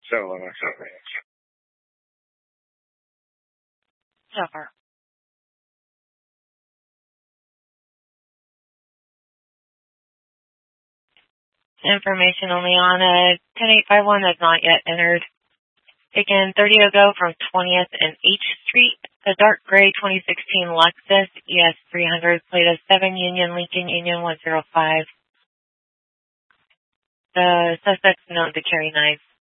Suffer. Information only on a 10851 has not yet entered. Taken 30 ago from 20th and H Street. The dark gray 2016 Lexus ES 300 plate of 7 Union Lincoln Union 105. The suspect's known to carry knives.